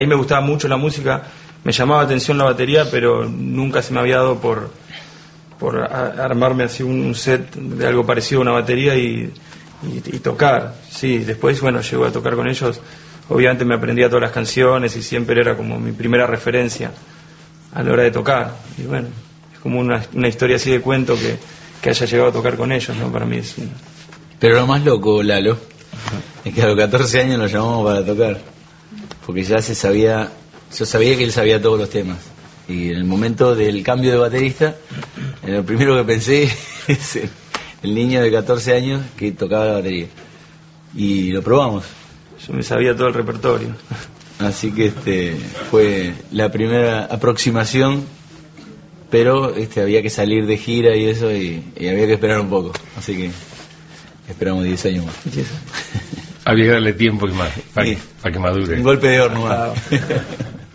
mí me gustaba mucho la música, me llamaba atención la batería, pero nunca se me había dado por armarme así un set de algo parecido a una batería y tocar. Sí, después, bueno, llego a tocar con ellos. Obviamente me aprendía todas las canciones y siempre era como mi primera referencia a la hora de tocar. Y bueno, es como una historia así de cuento que haya llegado a tocar con ellos, ¿no? Para mí es Pero lo más loco, Lalo, es que a los 14 años lo llamamos para tocar, porque ya yo sabía que él sabía todos los temas. Y en el momento del cambio de baterista, lo primero que pensé es el niño de 14 años que tocaba la batería. Y lo probamos. Yo me sabía todo el repertorio. Así que fue la primera aproximación, pero había que salir de gira y eso, y había que esperar un poco. Así que esperamos 10 años más. Había que darle tiempo para que madure. Un golpe de horno más.